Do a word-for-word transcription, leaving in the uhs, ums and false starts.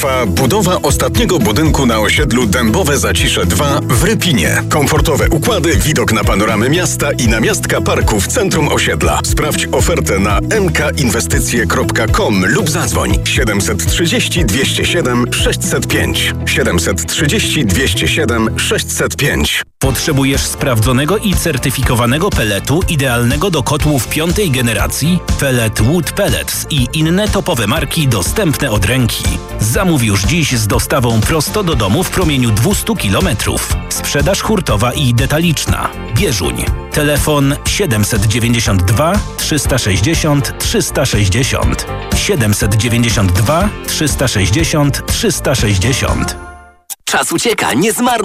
Trwa budowa ostatniego budynku na osiedlu Dębowe Zacisze dwa w Rypinie. Komfortowe układy, widok na panoramę miasta i namiastka parku w centrum osiedla. Sprawdź ofertę na m k inwestycje kropka com lub zadzwoń siedem trzy zero, dwieście siedem, sześćset pięć. siedem trzy zero, dwieście siedem, sześćset pięć. Potrzebujesz sprawdzonego i certyfikowanego peletu idealnego do kotłów piątej generacji? Pellet Wood Pellets i inne topowe marki dostępne od ręki. Zamów już dziś z dostawą prosto do domu w promieniu dwieście kilometrów. Sprzedaż hurtowa i detaliczna. Bieżuń. Telefon siedem dziewięć dwa, trzysta sześćdziesiąt, trzysta sześćdziesiąt. siedem dziewięć dwa, trzysta sześćdziesiąt, trzysta sześćdziesiąt. Czas ucieka, nie zmarnuj